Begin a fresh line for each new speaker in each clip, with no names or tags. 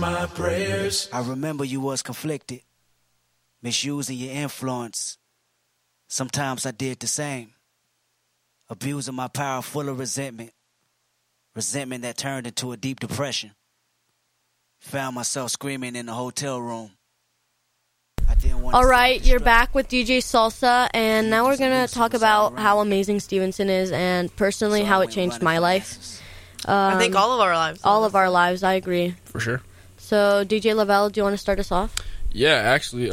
My prayers.
I remember you was conflicted, misusing your influence. Sometimes I did the same, abusing my power full of resentment that turned into a deep depression. Found myself screaming in the hotel room.
All right, you're back with DJ Salsa, and now we're going to talk about how amazing Stevenson is and personally how it changed my life.
I think all of our lives.
All of our lives, I agree.
For sure.
So, DJ Lavelle, do you want to start us off?
Yeah, actually,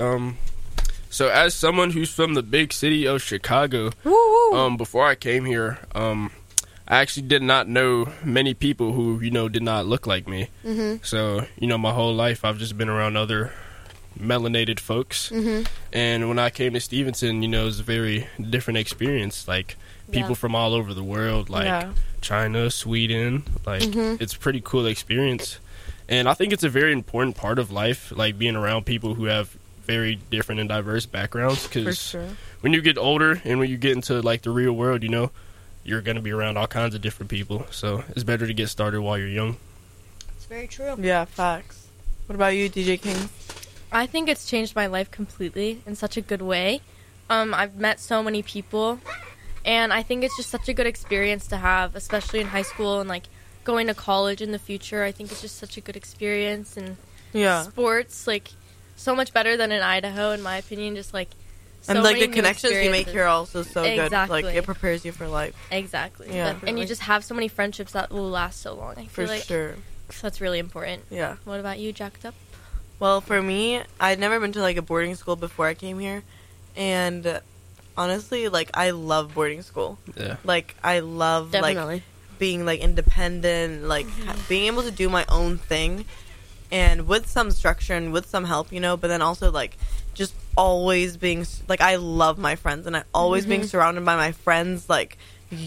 so as someone who's from the big city of Chicago, before I came here, I actually did not know many people who, did not look like me.
Mm-hmm.
So, my whole life I've just been around other melanated folks.
Mm-hmm.
And when I came to Stevenson, it was a very different experience. Like, people from all over the world, like China, Sweden, like, it's a pretty cool experience. And I think it's a very important part of life, like being around people who have very different and diverse backgrounds. Because when you get older and when you get into like the real world, you're going to be around all kinds of different people. So it's better to get started while you're young.
It's very true.
Yeah, facts. What about you, DJ King?
I think it's changed my life completely in such a good way. I've met so many people, and I think it's just such a good experience to have, especially in high school and like going to college in the future. I think it's just such a good experience, and sports, like, so much better than in Idaho, in my opinion. Just like so
and like
many
the
new
connections you make here are also so good. Like, it prepares you for life.
Exactly.
Yeah.
And you just have so many friendships that will last so long. I feel
For
like
sure.
So that's really important.
Yeah.
What about you, Jacked Up?
Well, for me, I'd never been to like a boarding school before I came here, and honestly, like, I love boarding school.
Yeah.
Like, I love
Definitely.
like being like independent, like being able to do my own thing, and with some structure and with some help, but then also like just always being like, I love my friends, and I always being surrounded by my friends. Like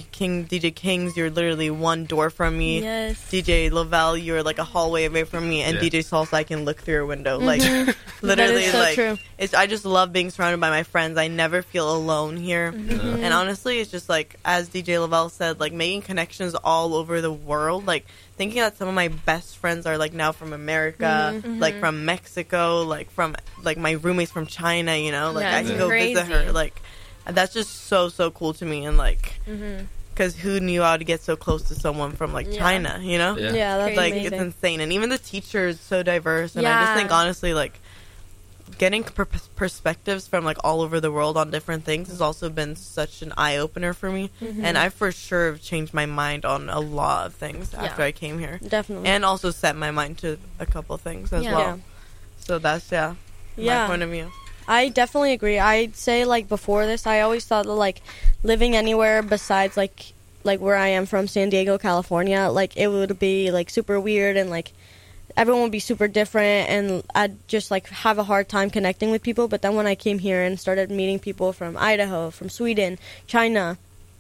DJ Kings, you're literally one door from me.
Yes.
DJ Lavelle, you're like a hallway away from me, and DJ Salsa, I can look through your window. Like literally,
so
like
true.
I just love being surrounded by my friends. I never feel alone here, and honestly, it's just like, as DJ Lavelle said, like making connections all over the world. Like thinking that some of my best friends are like now from America, like from Mexico, like from like my roommates from China. Like I can go visit her. Like that's just so cool to me, and like because who knew I would get so close to someone from like China?
Yeah, that's
like
amazing.
it's insane, and even the teachers so diverse, and I just think honestly like getting perspectives from like all over the world on different things has also been such an eye-opener for me, and I for sure have changed my mind on a lot of things after I came here.
Definitely.
And also set my mind to a couple of things as well. So that's my point of view.
I definitely agree. I'd say, like, before this, I always thought that, like, living anywhere besides, like where I am from, San Diego, California, like, it would be, like, super weird, and, like, everyone would be super different, and I'd just, like, have a hard time connecting with people. But then when I came here and started meeting people from Idaho, from Sweden, China,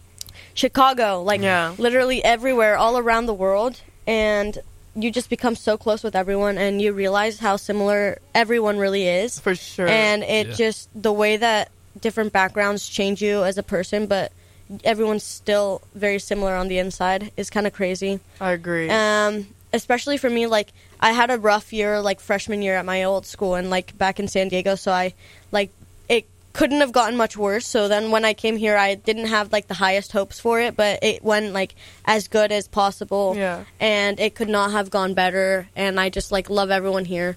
Chicago, like, literally everywhere, all around the world, and you just become so close with everyone, and you realize how similar everyone really is.
For sure.
And it just, the way that different backgrounds change you as a person, but everyone's still very similar on the inside is kind of crazy.
I agree.
Especially for me, like, I had a rough year, like, freshman year at my old school, and, like, back in San Diego, so I, like, it couldn't have gotten much worse. So then when I came here, I didn't have, like, the highest hopes for it, but it went, like, as good as possible.
Yeah.
And it could not have gone better, and I just, like, love everyone here.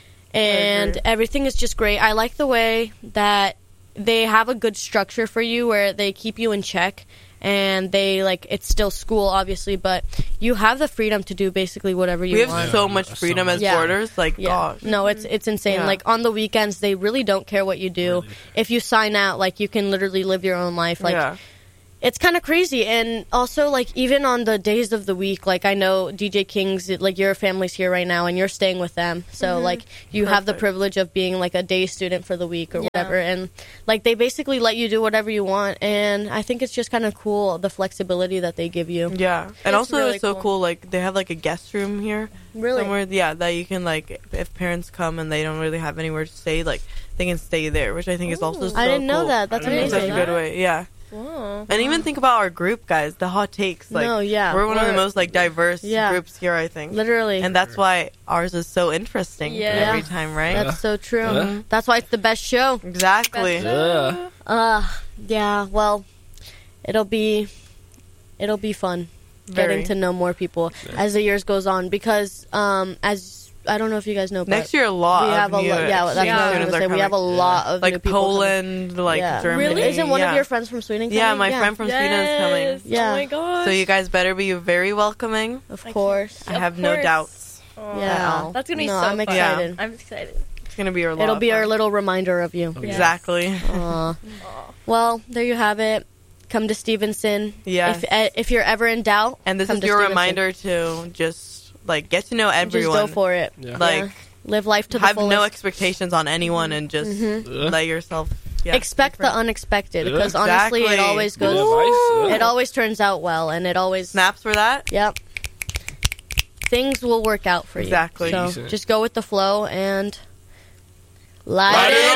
And everything is just great. I like the way that they have a good structure for you where they keep you in check, and they, like, it's still school, obviously, but you have the freedom to do basically whatever you want.
We have so much freedom as boarders, like, gosh.
No, it's insane. Like, on the weekends, they really don't care what you do. Really? If you sign out, like, you can literally live your own life. Like, it's kind of crazy. And also, like, even on the days of the week, like, I know DJ Kings, like, your family's here right now, and you're staying with them. So, like, you have the privilege of being, like, a day student for the week or whatever. And, like, they basically let you do whatever you want. And I think it's just kind of cool, the flexibility that they give you.
Yeah. And also, really it's so cool. Like, they have, like, a guest room here.
Really?
Somewhere, that you can, like, if parents come and they don't really have anywhere to stay, like, they can stay there, which I think is also so cool.
I didn't know that. That's amazing.
That's a good way,
Whoa. know.
And even think about our group, guys. The hot takes. Like,
No, yeah.
we're one of the
We're-
most like diverse
Yeah.
groups here, I think.
Literally.
And that's why ours is so interesting
Yeah.
every time, right?
That's so true.
Yeah.
That's why it's the best show.
Exactly.
Yeah.
Yeah, well, it'll be fun
Very.
getting to know more people as the years goes on because as I don't know if you guys know, but
Next year, a lot
we
of
have a
new
lot. Yeah, that's what I was
students
gonna say.
are
We have a
coming.
lot of new
Like
people coming.
Poland, like
Yeah.
Germany.
Really?
Isn't one
yeah.
of your friends from Sweden coming?
Yeah, my friend from Sweden is coming.
Yeah.
Oh my god.
So you guys better be very welcoming.
Of course.
I have no doubts.
Yeah.
That's gonna be
No,
so
I'm
fun.
excited.
I'm excited.
It's gonna be our.
It'll be our little reminder of you.
Exactly.
Aw. Well, there you have it. Come to Stevenson.
Yes.
If you're ever in doubt,
And this
come
is
to
your
Stevenson.
reminder to just like get to know everyone.
Just go for it.
Yeah.
Like
Yeah. Live life to the
have
fullest.
no expectations on anyone and just let yourself. Yeah,
Expect the unexpected
Yeah.
because honestly, it
Exactly.
always
Good
goes.
advice.
It always turns out well, and it always.
snaps for that.
Yep. Things will work out for you.
Exactly.
So
Decent.
just go with the flow and light
Light
it
it